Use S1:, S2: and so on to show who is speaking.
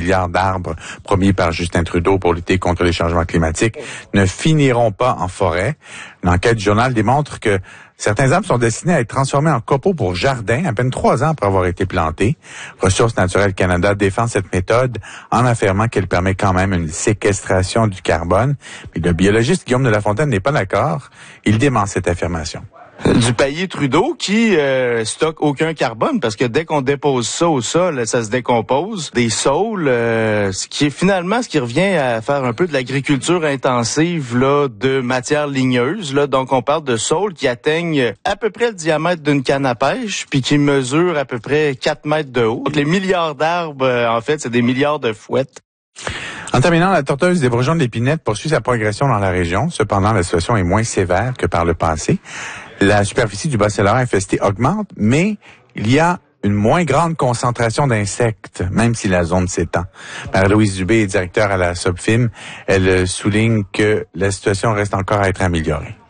S1: milliards d'arbres promis par Justin Trudeau pour lutter contre les changements climatiques ne finiront pas en forêt. L'enquête du journal démontre que certains arbres sont destinés à être transformés en copeaux pour jardins à peine 3 ans après avoir été plantés. Ressources naturelles Canada défend cette méthode en affirmant qu'elle permet quand même une séquestration du carbone. Mais le biologiste Guillaume de Lafontaine n'est pas d'accord. Il dément cette affirmation.
S2: Du paillis Trudeau qui stocke aucun carbone parce que dès qu'on dépose ça au sol, ça se décompose. Des saules, ce qui revient à faire un peu de l'agriculture intensive là de matières ligneuses. Là, donc on parle de saules qui atteignent à peu près le diamètre d'une canne à pêche puis qui mesurent à peu près 4 mètres de haut. Donc les milliards d'arbres, en fait, c'est des milliards de fouettes.
S1: En terminant, la torteuse des bourgeons de l'épinette poursuit sa progression dans la région. Cependant, la situation est moins sévère que par le passé. La superficie du bas-Saint-Laurent infesté augmente, mais il y a une moins grande concentration d'insectes, même si la zone s'étend. Marie-Louise Dubé est directeur à la SOBFIM. Elle souligne que la situation reste encore à être améliorée.